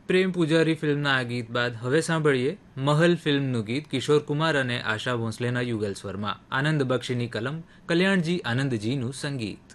પ્રેમ પૂજારી ફિલ્મના આ ગીત બાદ હવે સાંભળીએ મહલ ફિલ્મનું ગીત કિશોર કુમાર અને આશા ભોંસલેના યુગલ સ્વરમાં. આનંદ બક્ષીની કલમ, કલ્યાણજી આનંદજીનું સંગીત.